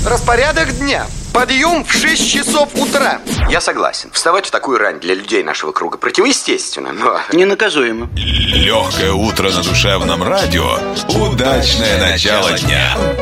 Распорядок дня. Подъем в 6 часов утра. Я согласен. Вставать в такую рань для людей нашего круга противоестественно, но... ненаказуемо. Легкое утро на душевном радио. Удачное начало дня.